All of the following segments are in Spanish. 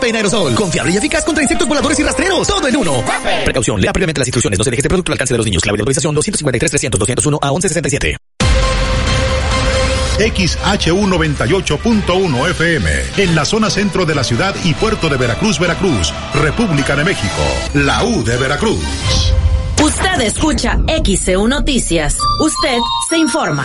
Vape en aerosol. Confiable y eficaz contra insectos voladores y rastreros. Todo en uno. Vape. Precaución. Lea previamente las instrucciones. No se deje este producto al alcance de los niños. Clave de autorización 253-300-201 a 1167. XHU 98.1 FM, en la zona centro de la ciudad y puerto de Veracruz, Veracruz, República de México, la U de Veracruz. Usted escucha XEU Noticias. Usted se informa.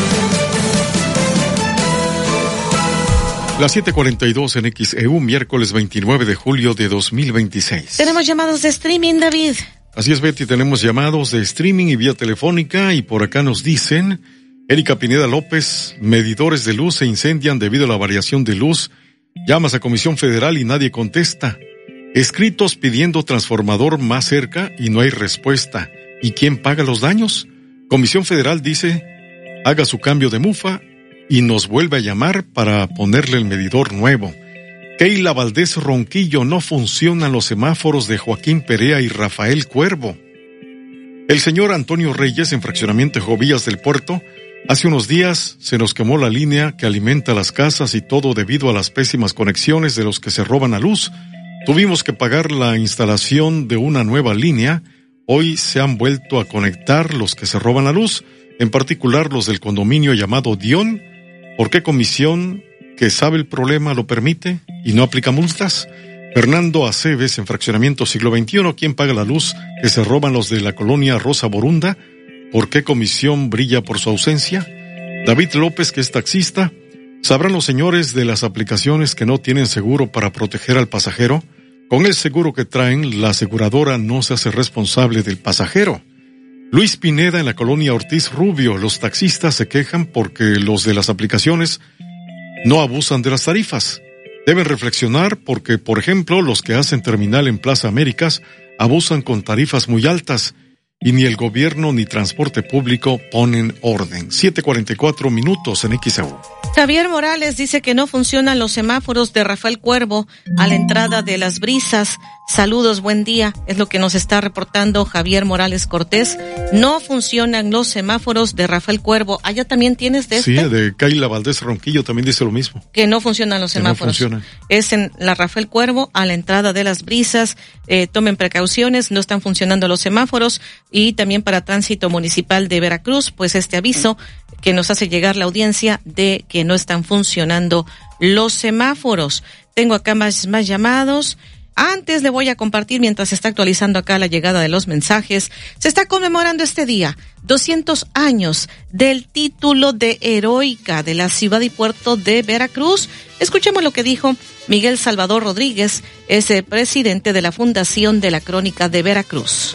Las 7:42 en XEU, miércoles 29 de julio de 2026. Tenemos llamados de streaming, David. Así es, Betty, tenemos llamados de streaming y vía telefónica, y por acá nos dicen: Erika Pineda López, medidores de luz se incendian debido a la variación de luz. Llamas a Comisión Federal y nadie contesta. Escritos pidiendo transformador más cerca y no hay respuesta. ¿Y quién paga los daños? Comisión Federal dice: haga su cambio de mufa y nos vuelve a llamar para ponerle el medidor nuevo. Keila Valdés Ronquillo: no funcionan los semáforos de Joaquín Perea y Rafael Cuervo. El señor Antonio Reyes, en Fraccionamiento Jovías del Puerto: hace unos días se nos quemó la línea que alimenta las casas y todo debido a las pésimas conexiones de los que se roban la luz. Tuvimos que pagar la instalación de una nueva línea. Hoy se han vuelto a conectar los que se roban la luz, en particular los del condominio llamado Dion. ¿Por qué comisión que sabe el problema lo permite y no aplica multas? Fernando Aceves, en Fraccionamiento Siglo XXI: ¿quién paga la luz que se roban los de la colonia Rosa Borunda? ¿Por qué comisión brilla por su ausencia? David López, que es taxista: ¿sabrán los señores de las aplicaciones que no tienen seguro para proteger al pasajero? Con el seguro que traen, la aseguradora no se hace responsable del pasajero. Luis Pineda, en la colonia Ortiz Rubio: los taxistas se quejan porque los de las aplicaciones no abusan de las tarifas. Deben reflexionar porque, por ejemplo, los que hacen terminal en Plaza Américas abusan con tarifas muy altas. Y ni el gobierno ni transporte público ponen orden. 7:44 en XEU. Javier Morales dice que no funcionan los semáforos de Rafael Cuervo a la entrada de Las Brisas. Saludos, buen día. Es lo que nos está reportando Javier Morales Cortés. No funcionan los semáforos de Rafael Cuervo. ¿Allá también tienes de este? Sí, de Keila Valdés Ronquillo también dice lo mismo. Que no funcionan los semáforos. Que no funcionan. Es en la Rafael Cuervo, a la entrada de Las Brisas. Tomen precauciones, no están funcionando los semáforos. Y también para Tránsito Municipal de Veracruz, pues este aviso que nos hace llegar la audiencia de que no están funcionando los semáforos. Tengo acá más llamados. Antes le voy a compartir, mientras se está actualizando acá la llegada de los mensajes, se está conmemorando este día 200 años del título de heroica de la ciudad y puerto de Veracruz. Escuchemos lo que dijo Miguel Salvador Rodríguez, es presidente de la Fundación de la Crónica de Veracruz.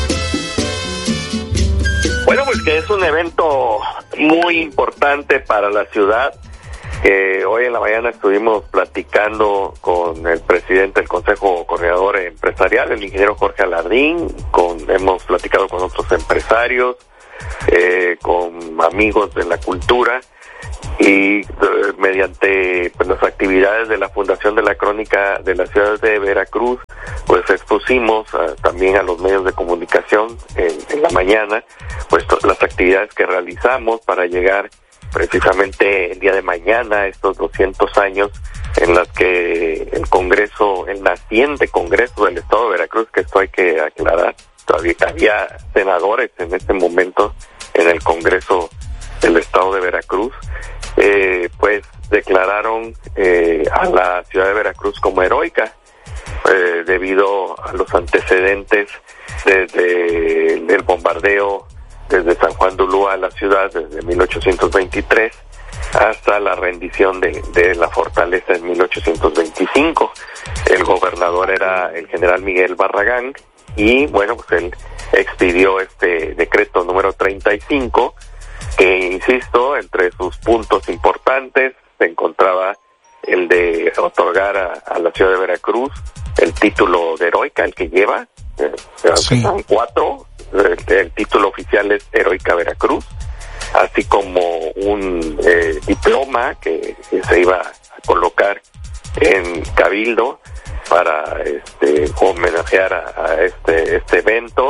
Bueno, pues que es un evento muy importante para la ciudad. Hoy en la mañana estuvimos platicando con el presidente del Consejo Coordinador Empresarial, el ingeniero Jorge Alardín, hemos platicado con otros empresarios, con amigos de la cultura, y mediante las actividades de la Fundación de la Crónica de la ciudad de Veracruz, pues expusimos también a los medios de comunicación en la mañana, pues las actividades que realizamos para llegar precisamente el día de mañana, estos 200 años en las que el naciente Congreso del Estado de Veracruz, que esto hay que aclarar, todavía había senadores en este momento en el Congreso del Estado de Veracruz, pues declararon a la ciudad de Veracruz como heroica, debido a los antecedentes desde el bombardeo desde San Juan de Ulúa a la ciudad desde 1823 hasta la rendición de la fortaleza en 1825. El gobernador era el general Miguel Barragán y bueno, pues él expidió este decreto número 35 que, insisto, entre sus puntos importantes se encontraba el de otorgar a la ciudad de Veracruz el título de heroica, el que lleva, sí. Son 4. El título oficial es Heroica Veracruz, así como un diploma que se iba a colocar en Cabildo para homenajear a este evento,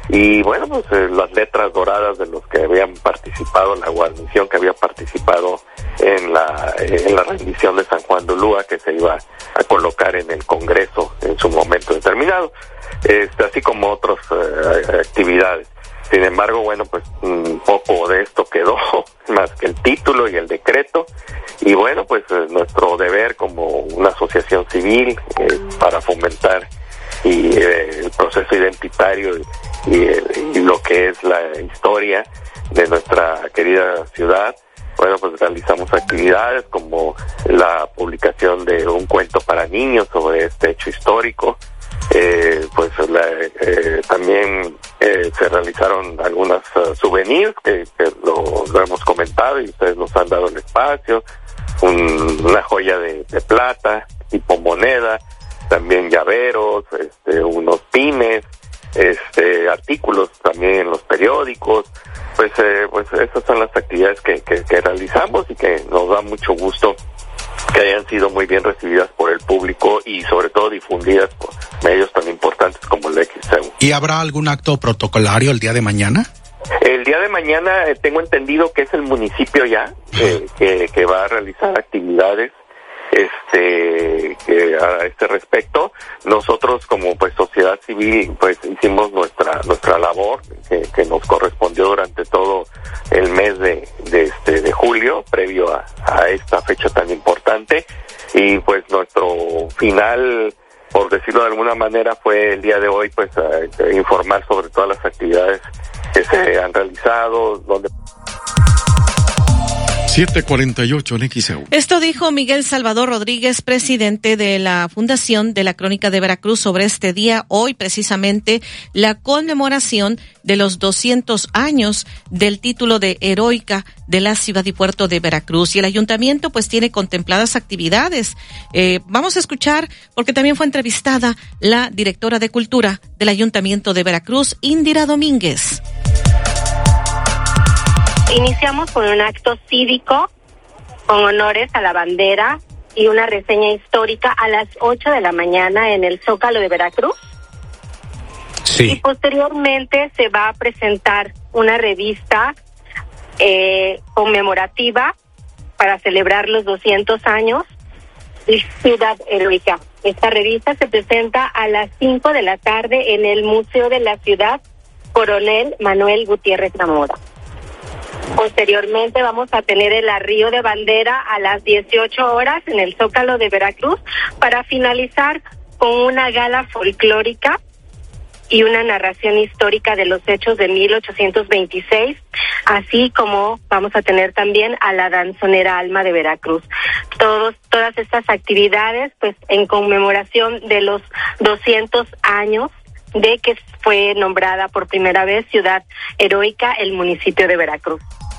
y bueno, pues las letras doradas de los que habían participado, la guarnición que había participado en la rendición de San Juan de Ulúa, que se iba a colocar en el Congreso en su momento determinado, así como otras actividades. Sin embargo, bueno, pues un poco de esto quedó, más que el título y el decreto, y bueno, pues nuestro deber como una asociación civil para fomentar y el proceso identitario y lo que es la historia de nuestra querida ciudad. Bueno, pues realizamos actividades como la publicación de un cuento para niños sobre este hecho histórico. También se realizaron algunas souvenirs que lo hemos comentado y ustedes nos han dado el espacio, una joya de plata tipo moneda, también llaveros, unos pines, artículos también en los periódicos. Pues esas son las actividades que realizamos y que nos da mucho gusto que hayan sido muy bien recibidas por el público y sobre todo difundidas por medios tan importantes como el XEU. ¿Y habrá algún acto protocolario el día de mañana? El día de mañana tengo entendido que es el municipio ya que va a realizar actividades a este respecto. Nosotros como pues sociedad civil pues hicimos nuestra labor que nos correspondió durante todo el mes de julio previo a esta fecha tan importante, y pues nuestro final, por decirlo de alguna manera, fue el día de hoy pues informar sobre todas las actividades que se han realizado, donde 7:48 en XEU. Esto dijo Miguel Salvador Rodríguez, presidente de la Fundación de la Crónica de Veracruz, sobre este día, hoy precisamente, la conmemoración de los 200 años del título de heroica de la ciudad y puerto de Veracruz. Y el ayuntamiento pues tiene contempladas actividades. Vamos a escuchar, porque también fue entrevistada la directora de Cultura del Ayuntamiento de Veracruz, Indira Domínguez. Iniciamos con un acto cívico con honores a la bandera y una reseña histórica a las 8 de la mañana en el Zócalo de Veracruz. Sí. Y posteriormente se va a presentar una revista conmemorativa para celebrar los 200 años de Ciudad Heroica. Esta revista se presenta a las 5 de la tarde en el Museo de la Ciudad Coronel Manuel Gutiérrez Zamora. Posteriormente vamos a tener el arrio de bandera a las 18 horas en el Zócalo de Veracruz para finalizar con una gala folclórica y una narración histórica de los hechos de 1826, así como vamos a tener también a la danzonera Alma de Veracruz. Todas estas actividades pues en conmemoración de los 200 años de que fue nombrada por primera vez Ciudad Heroica el municipio de Veracruz.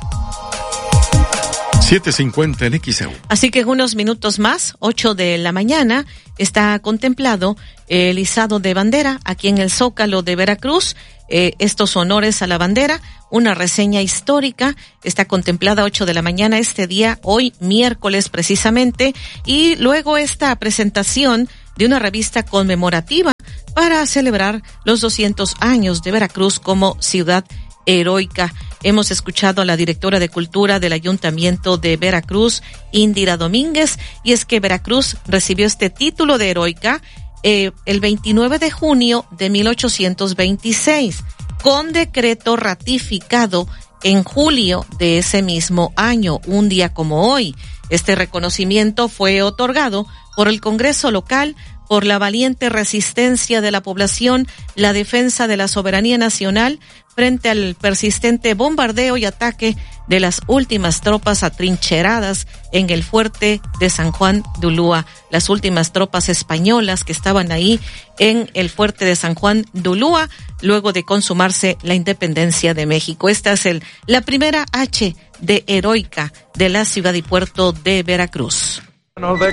7:50 en XEU. Así que en unos minutos más, 8 de la mañana, está contemplado el izado de bandera aquí en el Zócalo de Veracruz. Estos honores a la bandera, una reseña histórica, está contemplada 8 de la mañana este día, hoy miércoles precisamente, y luego esta presentación de una revista conmemorativa para celebrar los 200 años de Veracruz como ciudad heroica. Hemos escuchado a la directora de Cultura del Ayuntamiento de Veracruz, Indira Domínguez, y es que Veracruz recibió este título de heroica el 29 de junio de 1826, con decreto ratificado en julio de ese mismo año, un día como hoy. Este reconocimiento fue otorgado por el Congreso local por la valiente resistencia de la población, la defensa de la soberanía nacional frente al persistente bombardeo y ataque de las últimas tropas atrincheradas en el fuerte de San Juan de Ulúa, las últimas tropas españolas que estaban ahí en el fuerte de San Juan de Ulúa, luego de consumarse la independencia de México. Esta es la primera H de heroica de la ciudad y puerto de Veracruz.